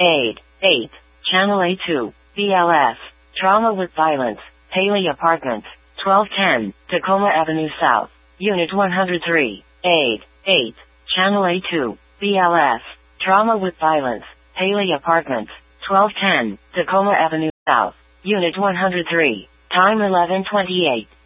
Aid. 8. Channel A2. BLS. Trauma with Violence. Haley Apartments. 1210. Tacoma Avenue South. Unit 103. Aid. 8. Channel A2. BLS. Trauma with Violence. Haley Apartments. 1210. Tacoma Avenue South. Unit 103. Time 11:28.